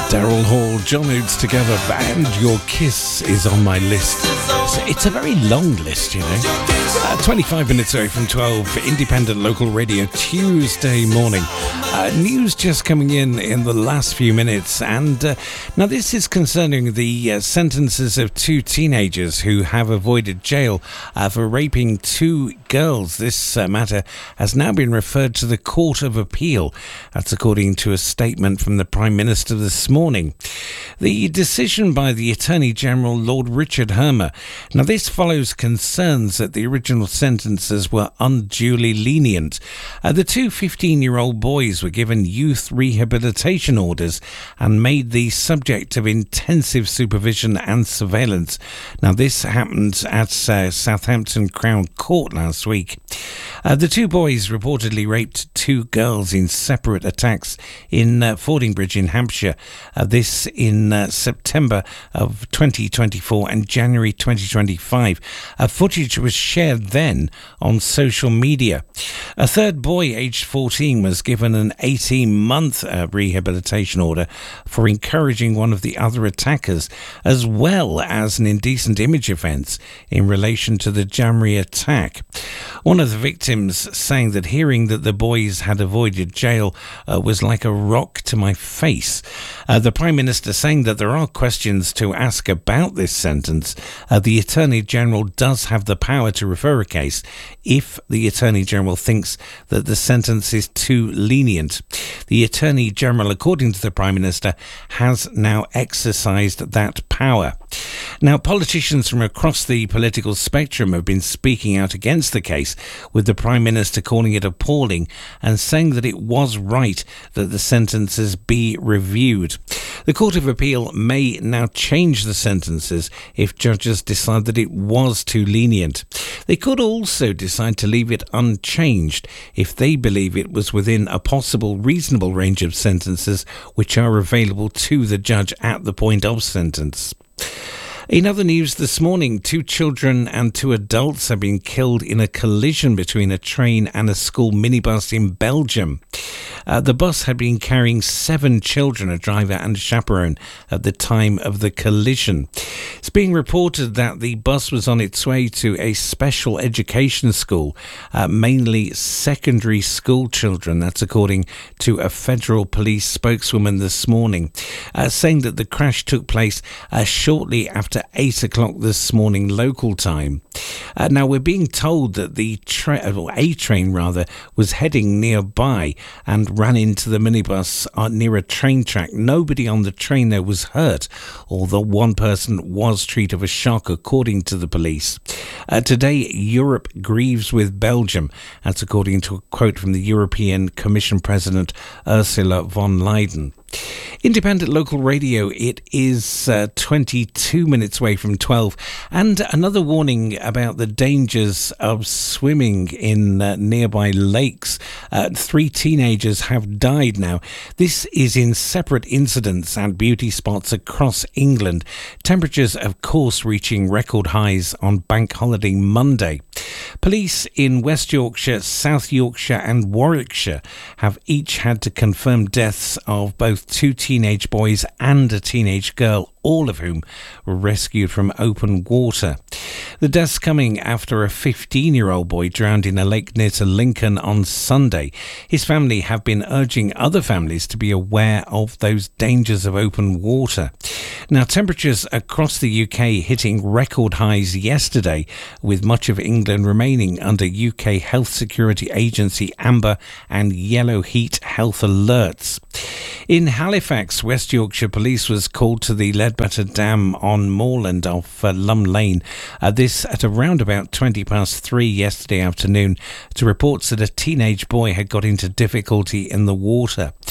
Daryl Hall, John Oates together, and Your Kiss is on my list. So it's a very long list, you know. 25 minutes away from 12, independent local radio, Tuesday morning. News just coming in the last few minutes, and now this is concerning the sentences of two teenagers who have avoided jail for raping two girls. This matter has now been referred to the Court of Appeal. That's according to a statement from the Prime Minister this morning. The decision by the Attorney General, Lord Richard Hermer. Now this follows concerns that the original sentences were unduly lenient. The two 15-year-old boys were given youth rehabilitation orders and made the subject of intensive supervision and surveillance. Now this happened at Southampton Crown Court last week. The two boys reportedly raped two girls in separate attacks in Fordingbridge in Hampshire. This in September of 2024 and January 2025. Footage was shared then on social media. A third boy, aged 14, was given an 18-month rehabilitation order for encouraging one of the other attackers, as well as an indecent image offence in relation to the January attack. One of the victims saying that hearing that the boys had avoided jail was like a rock to my face. The Prime Minister saying that there are questions to ask about this sentence. The Attorney General does have the power to refer a case if the Attorney General thinks that the sentence is too lenient. The Attorney General, according to the Prime Minister, has now exercised that power. Now, politicians from across the political spectrum have been speaking out against the case, with the Prime Minister calling it appalling and saying that it was right that the sentences be reviewed. The Court of Appeal may now change the sentences if judges decide that it was too lenient. They could also decide to leave it unchanged if they believe it was within a possible reasonable range of sentences which are available to the judge at the point of sentence. In other news this morning, two children and two adults have been killed in a collision between a train and a school minibus in Belgium. The bus had been carrying 7 children, a driver and a chaperone, at the time of the collision. It's being reported that the bus was on its way to a special education school, mainly secondary school children. That's according to a federal police spokeswoman this morning, saying that the crash took place shortly after 8 o'clock this morning local time. Now we're being told that a train was heading nearby and ran into the minibus near a train track. Nobody on the train there was hurt, although one person was treated of a shock, according to the police. Today, Europe grieves with Belgium. That's according to a quote from the European Commission President Ursula von Leyen. Independent local radio, it is 22 minutes away from 12, and another warning about the dangers of swimming in nearby lakes. 3 teenagers have died now. This is in separate incidents at beauty spots across England. Temperatures, of course, reaching record highs on Bank Holiday Monday. Police in West Yorkshire, South Yorkshire and Warwickshire have each had to confirm deaths of both 2 teenage boys and a teenage girl, all of whom were rescued from open water. The deaths coming after a 15-year-old boy drowned in a lake near to Lincoln on Sunday. His family have been urging other families to be aware of those dangers of open water. Now, temperatures across the UK hitting record highs yesterday, with much of England remaining under UK Health Security Agency amber and yellow heat health alerts. In Halifax, West Yorkshire Police was called to the Ledbetter Dam on moorland off Lum Lane. This at around about 3:20 yesterday afternoon, to reports that a teenage boy had got into difficulty in the water.